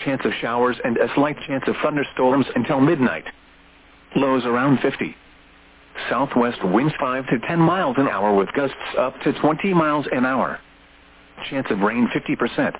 chance of showers and a slight chance of thunderstorms until midnight. Lows around 50. Southwest winds 5 to 10 miles an hour with gusts up to 20 miles an hour. Chance of rain 50%.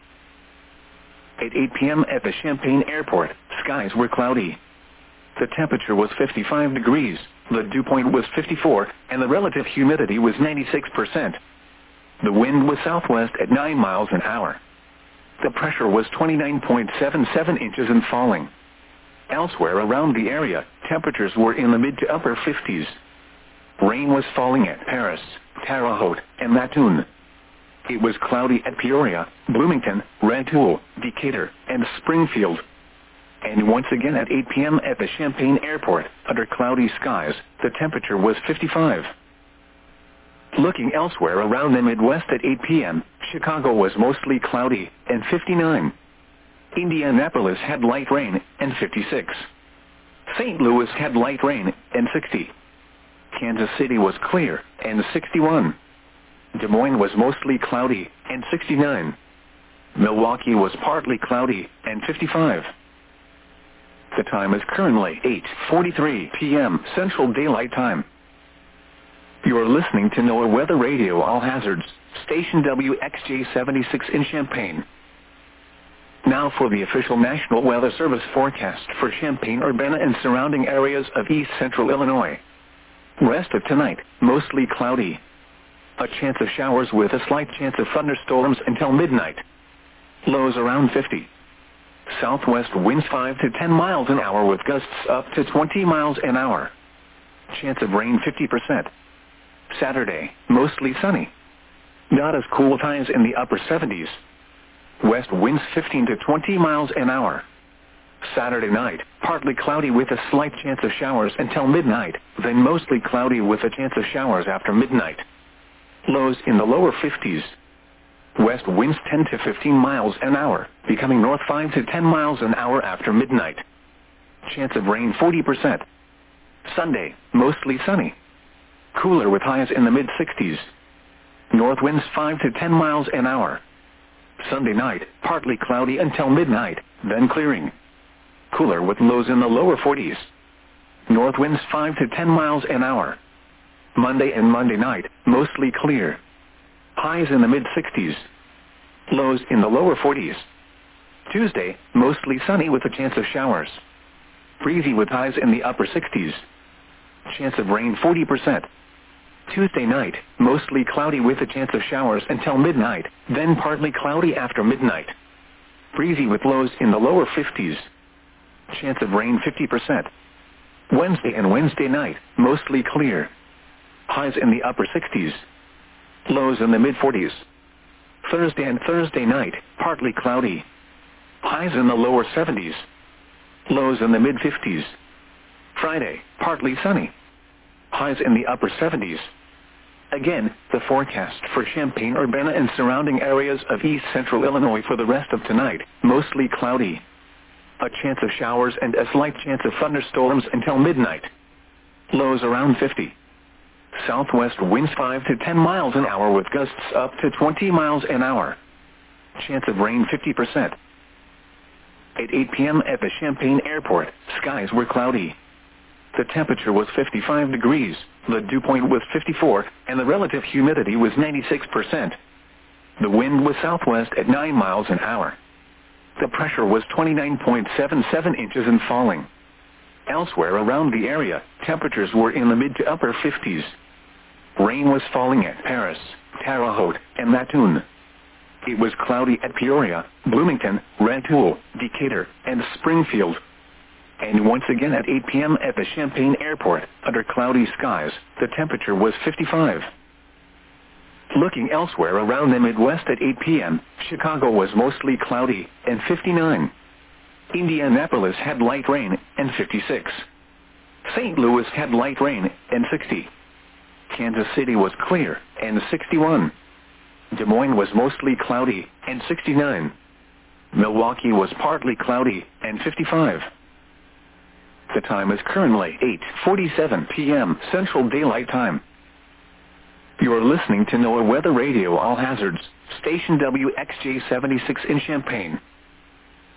At 8 p.m. at the Champaign Airport, skies were cloudy. The temperature was 55 degrees, the dew point was 54, and the relative humidity was 96%. The wind was southwest at 9 miles an hour. The pressure was 29.77 inches and falling. Elsewhere around the area, temperatures were in the mid to upper 50s. Rain was falling at Paris, Terre Haute, and Mattoon. It was cloudy at Peoria, Bloomington, Rantoul, Decatur, and Springfield. And once again at 8 p.m. at the Champaign Airport, under cloudy skies, the temperature was 55. Looking elsewhere around the Midwest at 8 p.m., Chicago was mostly cloudy, and 59. Indianapolis had light rain, and 56. St. Louis had light rain, and 60. Kansas City was clear, and 61. Des Moines was mostly cloudy, and 69. Milwaukee was partly cloudy, and 55. The time is currently 8:43 p.m. Central Daylight Time. You are listening to NOAA Weather Radio All Hazards, station WXJ-76 in Champaign. Now for the official National Weather Service forecast for Champaign-Urbana and surrounding areas of east central Illinois. Rest of tonight, mostly cloudy. A chance of showers with a slight chance of thunderstorms until midnight. Lows around 50. Southwest winds 5 to 10 miles an hour with gusts up to 20 miles an hour. Chance of rain 50%. Saturday, mostly sunny. Not as cool with highs in the upper 70s. West winds 15 to 20 miles an hour. Saturday night, partly cloudy with a slight chance of showers until midnight, then mostly cloudy with a chance of showers after midnight. Lows in the lower 50s. West winds 10 to 15 miles an hour, becoming north 5 to 10 miles an hour after midnight. Chance of rain 40%. Sunday, mostly sunny. Cooler with highs in the mid-60s. North winds 5 to 10 miles an hour. Sunday night, partly cloudy until midnight, then clearing. Cooler with lows in the lower 40s. North winds 5 to 10 miles an hour. Monday and Monday night, mostly clear. Highs in the mid-60s. Lows in the lower 40s. Tuesday, mostly sunny with a chance of showers. Breezy with highs in the upper 60s. Chance of rain 40%. Tuesday night, mostly cloudy with a chance of showers until midnight, then partly cloudy after midnight. Breezy with lows in the lower 50s. Chance of rain 50%. Wednesday and Wednesday night, mostly clear. Highs in the upper 60s. Lows in the mid-40s. Thursday and Thursday night, partly cloudy. Highs in the lower 70s. Lows in the mid-50s. Friday, partly sunny. Highs in the upper 70s. Again, the forecast for Champaign-Urbana and surrounding areas of east central Illinois for the rest of tonight, mostly cloudy. A chance of showers and a slight chance of thunderstorms until midnight. Lows around 50. Southwest winds 5 to 10 miles an hour with gusts up to 20 miles an hour. Chance of rain 50%. At 8 p.m. at the Champaign Airport, skies were cloudy. The temperature was 55 degrees, the dew point was 54, and the relative humidity was 96%. The wind was southwest at 9 miles an hour. The pressure was 29.77 inches and falling. Elsewhere around the area, temperatures were in the mid to upper 50s. Rain was falling at Paris, Terre Haute, and Mattoon. It was cloudy at Peoria, Bloomington, Rantoul, Decatur, and Springfield. And once again at 8 p.m. at the Champaign Airport, under cloudy skies, the temperature was 55. Looking elsewhere around the Midwest at 8 p.m., Chicago was mostly cloudy, and 59. Indianapolis had light rain, and 56. St. Louis had light rain, and 60. Kansas City was clear, and 61. Des Moines was mostly cloudy, and 69. Milwaukee was partly cloudy, and 55. The time is currently 8:47 p.m. Central Daylight Time. You are listening to NOAA Weather Radio All Hazards, station WXJ-76 in Champaign.